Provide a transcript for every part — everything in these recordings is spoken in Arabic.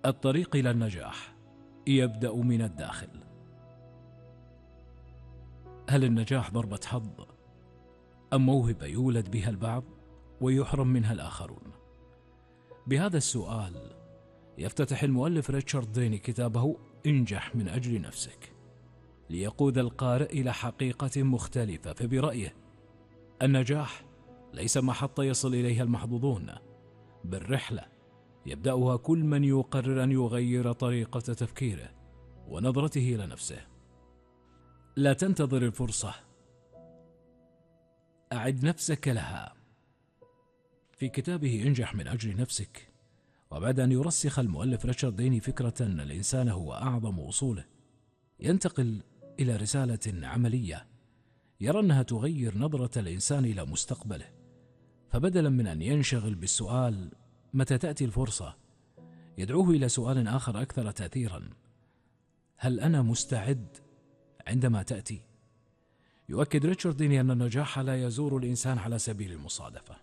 الطريق إلى النجاح يبدأ من الداخل. هل النجاح ضربة حظ أم موهبة يولد بها البعض ويحرم منها الآخرون؟ بهذا السؤال يفتتح المؤلف ريتشارد ديني كتابه انجح من أجل نفسك، ليقود القارئ إلى حقيقة مختلفة. فبرأيه النجاح ليس محطة يصل إليها المحظوظون، بل رحلة يبدأها كل من يقرر أن يغير طريقة تفكيره ونظرته إلى نفسه. لا تنتظر الفرصة، أعد نفسك لها. في كتابه انجح من أجل نفسك، وبعد أن يرسخ المؤلف ريتشارد ديني فكرة أن الإنسان هو أعظم أصوله، ينتقل إلى رسالة عملية يرى أنها تغير نظرة الإنسان إلى مستقبله. فبدلا من أن ينشغل بالسؤال متى تأتي الفرصة، يدعوه إلى سؤال آخر أكثر تأثيرا: هل أنا مستعد عندما تأتي؟ يؤكد ريتشارد ديني أن النجاح لا يزور الإنسان على سبيل المصادفة،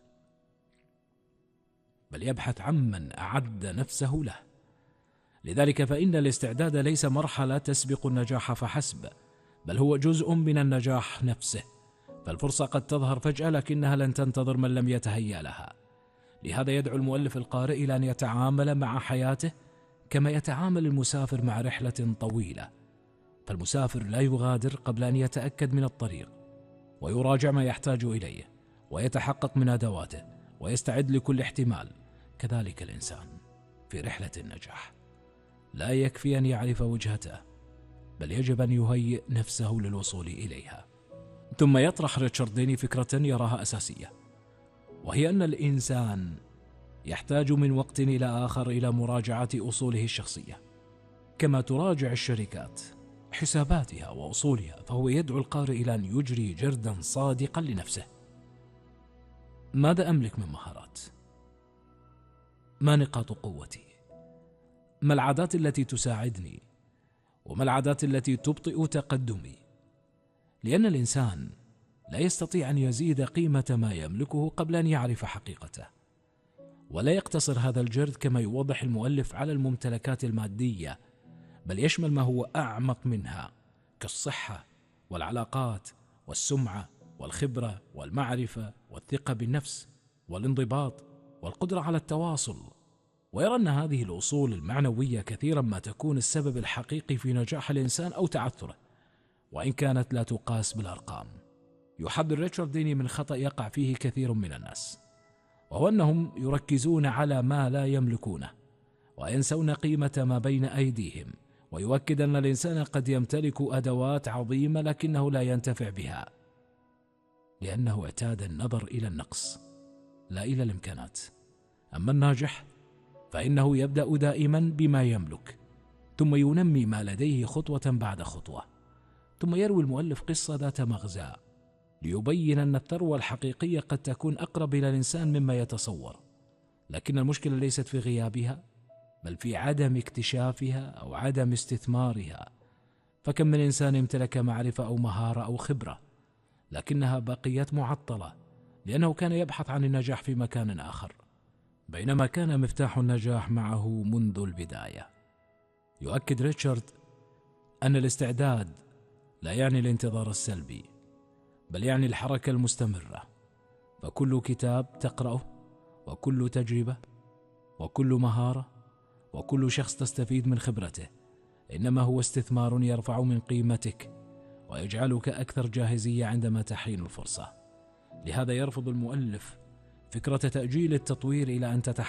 بل يبحث عمن أعد نفسه له. لذلك فإن الاستعداد ليس مرحلة تسبق النجاح فحسب، بل هو جزء من النجاح نفسه. فالفرصة قد تظهر فجأة، لكنها لن تنتظر من لم يتهيأ لها. لهذا يدعو المؤلف القارئ إلى أن يتعامل مع حياته كما يتعامل المسافر مع رحلة طويلة. فالمسافر لا يغادر قبل أن يتأكد من الطريق، ويراجع ما يحتاج إليه، ويتحقق من أدواته، ويستعد لكل احتمال. كذلك الإنسان في رحلة النجاح لا يكفي أن يعرف وجهته، بل يجب أن يهيئ نفسه للوصول إليها. ثم يطرح ريتشارد ديني فكرة يراها أساسية، وهي أن الإنسان يحتاج من وقت إلى آخر إلى مراجعة أصوله الشخصية، كما تراجع الشركات حساباتها وأصولها. فهو يدعو القارئ إلى أن يجري جردا صادقا لنفسه: ماذا أملك من مهارات؟ ما نقاط قوتي؟ ما العادات التي تساعدني؟ وما العادات التي تبطئ تقدمي؟ لأن الإنسان لا يستطيع أن يزيد قيمة ما يملكه قبل أن يعرف حقيقته. ولا يقتصر هذا الجرد كما يوضح المؤلف على الممتلكات المادية، بل يشمل ما هو أعمق منها، كالصحة والعلاقات والسمعة والخبرة والمعرفة والثقة بالنفس والانضباط والقدرة على التواصل. ويرى أن هذه الأصول المعنوية كثيرا ما تكون السبب الحقيقي في نجاح الإنسان أو تعثره، وإن كانت لا تقاس بالأرقام. يحذر ريتشارد ديني من خطأ يقع فيه كثير من الناس، وهو أنهم يركزون على ما لا يملكونه وينسون قيمة ما بين أيديهم. ويؤكد أن الإنسان قد يمتلك أدوات عظيمة لكنه لا ينتفع بها، لأنه اعتاد النظر إلى النقص لا إلى الإمكانات. أما الناجح فإنه يبدأ دائما بما يملك، ثم ينمي ما لديه خطوة بعد خطوة. ثم يروي المؤلف قصة ذات مغزى ليبين أن الثروة الحقيقية قد تكون أقرب إلى الإنسان مما يتصور، لكن المشكلة ليست في غيابها، بل في عدم اكتشافها أو عدم استثمارها. فكم من إنسان امتلك معرفة أو مهارة أو خبرة، لكنها بقيت معطلة لأنه كان يبحث عن النجاح في مكان آخر، بينما كان مفتاح النجاح معه منذ البداية. يؤكد ريتشارد أن الاستعداد لا يعني الانتظار السلبي، بل يعني الحركة المستمرة. فكل كتاب تقرأه، وكل تجربة، وكل مهارة، وكل شخص تستفيد من خبرته، إنما هو استثمار يرفع من قيمتك ويجعلك أكثر جاهزية عندما تحين الفرصة. لهذا يرفض المؤلف فكرة تأجيل التطوير إلى أن تتحقق